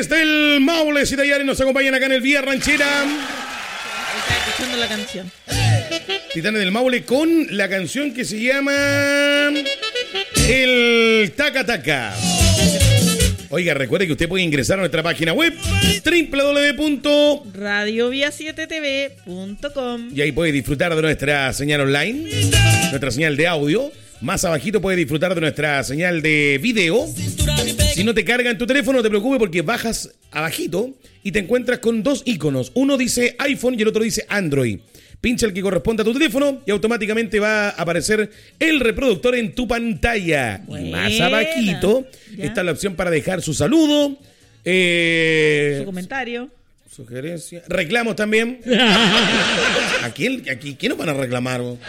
Titanes del Maule Citayari nos acompañan acá en el Vía Ranchera. Estaba escuchando la canción. Titanes del Maule con la canción que se llama El Taca Taca. Oiga, recuerde que usted puede ingresar a nuestra página web radiovia7tv.com y ahí puede disfrutar de nuestra señal online, nuestra señal de audio. Más abajito puede disfrutar de nuestra señal de video. Si no te carga en tu teléfono, no te preocupes porque bajas abajito y te encuentras con dos iconos. Uno dice iPhone y el otro dice Android. Pincha el que corresponda a tu teléfono y automáticamente va a aparecer el reproductor en tu pantalla. Buena. Y más abajito está la opción para dejar su saludo, su comentario, sugerencia, reclamos también. ¿A quién nos van a reclamar? no sé,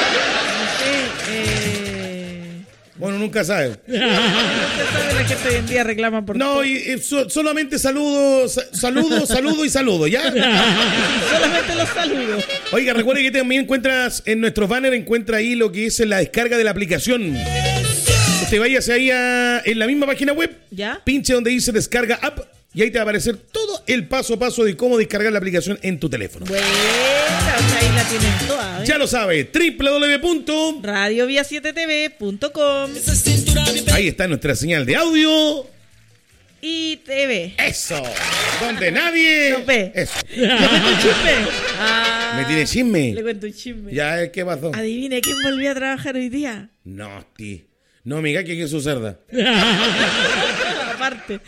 Bueno, nunca sabe. la gente hoy en día reclama por No, todo. solamente saludo y saludo, ¿ya? Solamente los saludos. Oiga, recuerde que también encuentras en nuestros banners, encuentra ahí lo que es la descarga de la aplicación. Usted váyase ahí en la misma página web, ¿Ya? pinche donde dice descarga app y ahí te va a aparecer todo el paso a paso de cómo descargar la aplicación en tu teléfono. Buena, o sea, ahí la tienen toda, ¿eh? Ya lo sabe, www. radiovia7tv.com Ahí está nuestra señal de audio. y TV. Eso, donde nadie... No ve. Eso. ¿Le cuento un chisme? ¿Me tiene chisme? Le cuento un chisme. Ya, ¿qué pasó? Adivine quién volvió a trabajar hoy día. No, tío. No, amiga, que es su cerda. Aparte.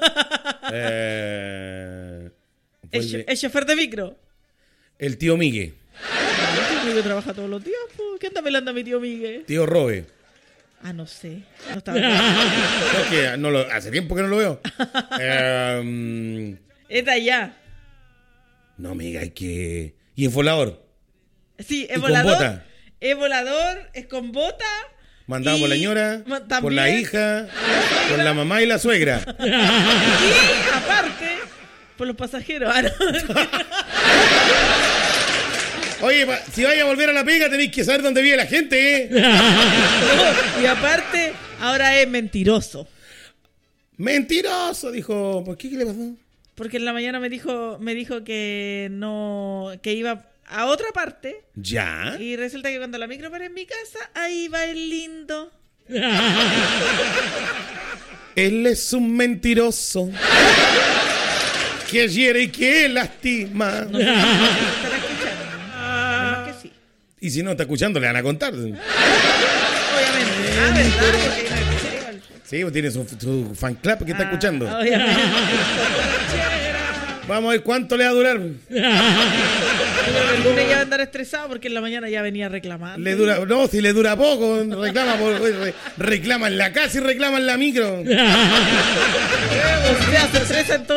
Pues El chofer de micro. el tío Migue. Mi tío Migue trabaja todos los días. Po. ¿Qué anda pelando a mi tío Migue? Tío Robe. Ah, no sé. No estaba. Es que hace tiempo que no lo veo. Es de allá. No, amiga, hay que... ¿Y es volador? Sí, es ¿Y con volador. bota? Es volador, es con bota. Mandado y- por la ñora, también, por la hija, por la mamá y la suegra. Y aparte, por los pasajeros. Ah, no. Oye, si vaya a volver a la pega tenéis que saber dónde vive la gente, ¿eh? Y aparte, ahora es mentiroso. Mentiroso, dijo. ¿Por qué? ¿Qué le pasó? Porque en la mañana me dijo que no, que iba a otra parte. ¿Ya? Y resulta que cuando la micro para en mi casa, ahí va el lindo. Él es un mentiroso que hiere y que lastima. No sé si estará escuchando. Menos que sí. Y si no está escuchando, le van a contar. Obviamente. Ah, ¿verdad? Porque no escuché igual. Sí, pues tiene su fan club que está escuchando. Obviamente. Vamos a ver cuánto le va a durar. Yo creo que el lunes ya va a andar estresado porque en la mañana ya venía reclamando. No, si le dura poco, reclama en la casa y reclama en la micro. O sea, se estresa en todo